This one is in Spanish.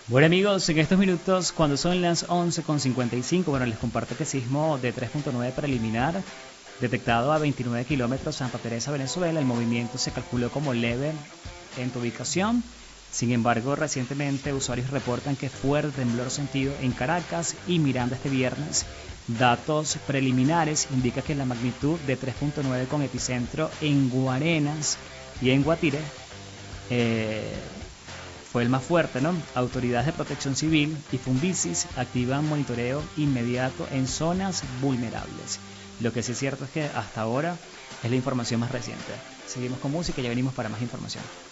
Bueno amigos, en estos minutos, cuando son las 11:55, bueno, les comparto que sismo de 3.9 preliminar, detectado a 29 kilómetros Santa Teresa, Venezuela. El movimiento se calculó como leve en tu ubicación. Sin embargo, recientemente usuarios reportan que fuerte temblor sentido en Caracas y Miranda este viernes. Datos preliminares indican que la magnitud de 3.9 con epicentro en Guarenas y en Guatire eh, fue el más fuerte, ¿no? Autoridades de protección civil y Fundicis activan monitoreo inmediato en zonas vulnerables. Lo que sí es cierto es que hasta ahora es la información más reciente. Seguimos con música y ya venimos para más información.